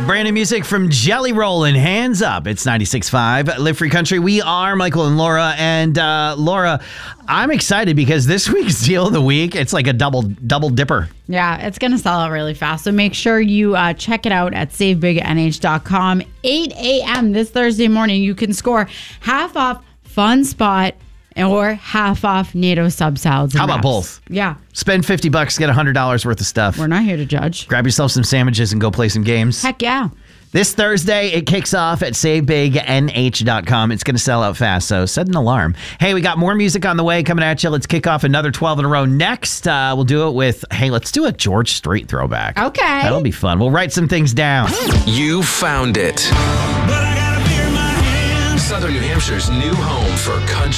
brand new music from Jelly Roll and Hands Up. It's 96.5 Live Free Country. We are Michael and Laura. And Laura, I'm excited because this week's deal of the week, it's like a double dipper. Yeah, it's going to sell out really fast. So make sure you check it out at SaveBigNH.com. 8 a.m. this Thursday morning, you can score half off Fun Spot or half off NATO sub salads. How about both? Yeah. Spend $50, get $100 worth of stuff. We're not here to judge. Grab yourself some sandwiches and go play some games. Heck yeah. This Thursday, it kicks off at SaveBigNH.com. It's going to sell out fast, so set an alarm. Hey, we got more music on the way coming at you. Let's kick off another 12 in a row. Next, we'll do it with, let's do a George Strait throwback. Okay. That'll be fun. We'll write some things down. You found it. Southern New Hampshire's new home for country.